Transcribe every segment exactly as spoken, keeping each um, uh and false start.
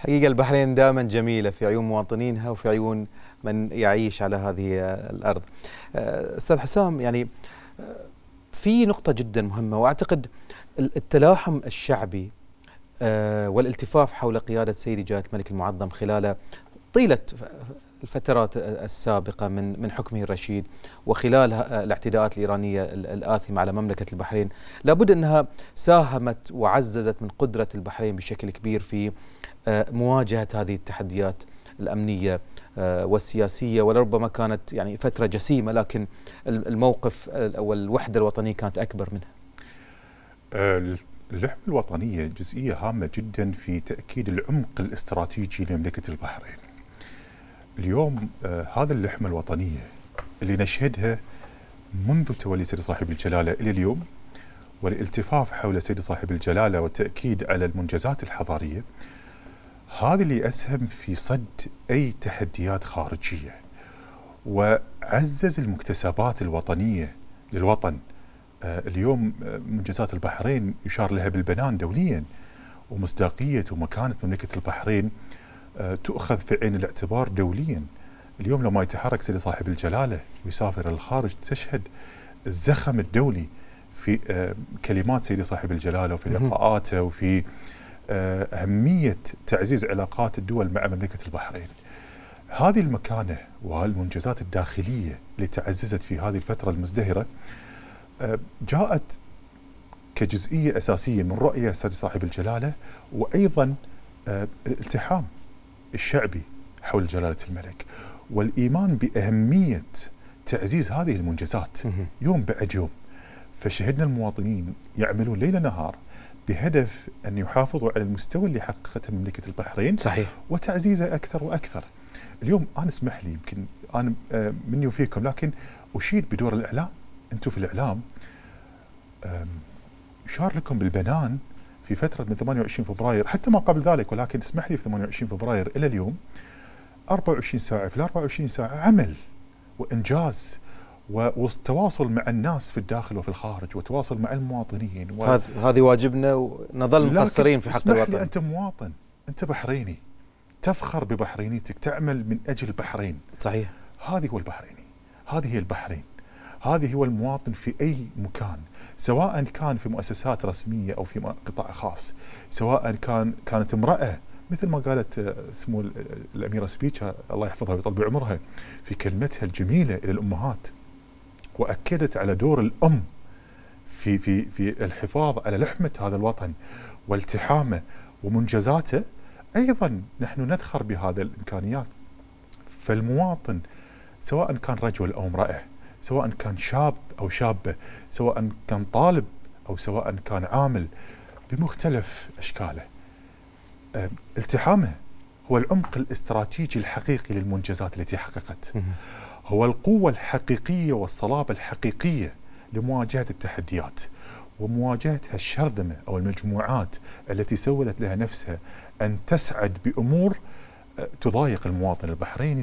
حقيقة البحرين دائما جميلة في عيون مواطنينها وفي عيون من يعيش على هذه الأرض. أستاذ حسام، يعني في نقطة جدا مهمة، وأعتقد التلاحم الشعبي والالتفاف حول قيادة سيدي جلالة الملك المعظم خلال طيلة الفترات السابقة من من حكمه الرشيد وخلال الاعتداءات الإيرانية الآثمة على مملكة البحرين، لابد أنها ساهمت وعززت من قدرة البحرين بشكل كبير في مواجهة هذه التحديات الأمنية والسياسية، ولربما كانت يعني فترة جسيمة، لكن الموقف والوحدة الوطنية كانت أكبر منها. اللحمة الوطنية جزئية هامة جدا في تأكيد العمق الاستراتيجي لمملكة البحرين. اليوم آه هذا اللحمة الوطنية اللي نشهدها منذ تولي سيدي صاحب الجلالة إلى اليوم، والالتفاف حول سيدي صاحب الجلالة والتأكيد على المنجزات الحضارية، هذا اللي أسهم في صد أي تحديات خارجية وعزز المكتسبات الوطنية للوطن. آه اليوم منجزات البحرين يشار لها بالبنان دوليا، ومصداقية ومكانة مملكة البحرين آه تؤخذ في عين الاعتبار دوليا. اليوم لما يتحرك سيدي صاحب الجلالة ويسافر الخارج تشهد الزخم الدولي في آه كلمات سيدي صاحب الجلالة وفي لقاءاته وفي آه أهمية تعزيز علاقات الدول مع مملكة البحرين. هذه المكانة والمنجزات الداخلية اللي تعززت في هذه الفترة المزدهرة آه جاءت كجزئية أساسية من رؤية سيدي صاحب الجلالة، وأيضا آه الالتحام الشعبي حول جلالة الملك والإيمان بأهمية تعزيز هذه المنجزات يوم بعد يوم. فشهدنا المواطنين يعملون ليل نهار بهدف أن يحافظوا على المستوى اللي حققته مملكة البحرين، صحيح، وتعزيزه أكثر وأكثر. اليوم أنا اسمح لي، يمكن أنا مني وفيكم، لكن أشيد بدور الإعلام. أنتم في الإعلام شار لكم بالبنان في فترة من ثمانية وعشرين فبراير حتى ما قبل ذلك، ولكن اسمح لي في ثمانية وعشرين فبراير إلى اليوم أربعة وعشرين ساعة، في الأربعة وعشرين ساعة عمل وإنجاز وتواصل مع الناس في الداخل وفي الخارج، وتواصل مع المواطنين. و... هذه واجبنا ونظل مقصرين في حق الوطن. اسمح لي، أنت مواطن، أنت بحريني، تفخر ببحرينيتك، تعمل من أجل البحرين. صحيح. هذه هو البحريني، هذه هي البحرين، هذه هو المواطن في أي مكان، سواء كان في مؤسسات رسمية أو في قطاع خاص، سواء كان كانت امرأة مثل ما قالت سمو الأميرة سبيتشا الله يحفظها ويطول بعمرها في كلمتها الجميلة إلى الأمهات، وأكدت على دور الأم في في في الحفاظ على لحمة هذا الوطن والتحامه ومنجزاته. أيضا نحن نذخر بهذا الإمكانيات. فالمواطن سواء كان رجل أو امرأة، سواء كان شاب أو شابة، سواء كان طالب أو سواء كان عامل، بمختلف أشكاله، التحامه هو العمق الاستراتيجي الحقيقي للمنجزات التي حققت، هو القوة الحقيقية والصلابة الحقيقية لمواجهة التحديات ومواجهة الشرذمة أو المجموعات التي سولت لها نفسها أن تسعد بأمور تضايق المواطن البحريني،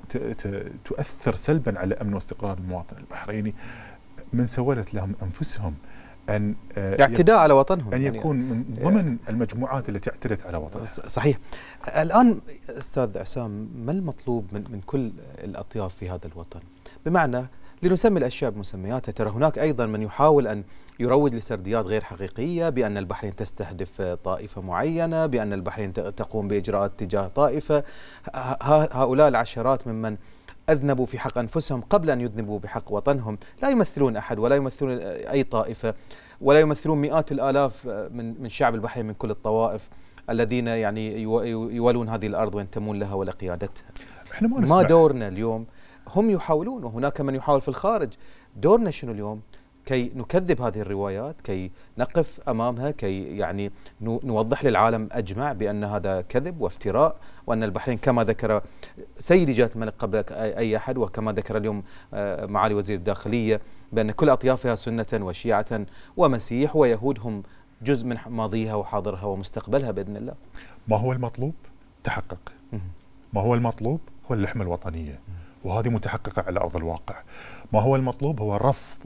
تؤثر سلبا على أمن واستقرار المواطن البحريني، من سولت لهم أنفسهم أن اعتداء على وطنهم، أن يكون من ضمن المجموعات التي اعتدت على وطنها. صحيح. الآن أستاذ عسام، ما المطلوب من من كل الأطياف في هذا الوطن؟ بمعنى لنسمي الأشياء بمسمياتها. ترى هناك أيضا من يحاول أن يروج لسرديات غير حقيقية بأن البحرين تستهدف طائفة معينة، بأن البحرين تقوم بإجراءات تجاه طائفة. هؤلاء العشرات ممن أذنبوا في حق أنفسهم قبل أن يذنبوا بحق وطنهم لا يمثلون أحد ولا يمثلون أي طائفة، ولا يمثلون مئات الآلاف من من شعب البحرين من كل الطوائف الذين يعني يولون هذه الأرض وينتمون لها ولقيادتها. احنا ما, ما دورنا اليوم؟ هم يحاولون وهناك من يحاول في الخارج. دورنا شنو اليوم؟ كي نكذب هذه الروايات، كي نقف أمامها، كي يعني نوضح للعالم أجمع بأن هذا كذب وافتراء، وأن البحرين كما ذكر سيدي جلالة الملك قبل أي أحد، وكما ذكر اليوم معالي وزير الداخلية، بأن كل أطيافها سنة وشيعة ومسيح ويهود هم جزء من ماضيها وحاضرها ومستقبلها بإذن الله. ما هو المطلوب تحقق، ما هو المطلوب هو اللحمة الوطنية، وهذه متحققة على أرض الواقع. ما هو المطلوب هو رفض